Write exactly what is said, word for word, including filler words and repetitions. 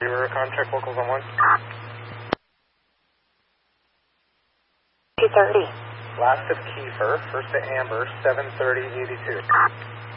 Zero, contact locals on one. two thirty. Last of Kiefer, first to Amber, seven thirty eighty-two.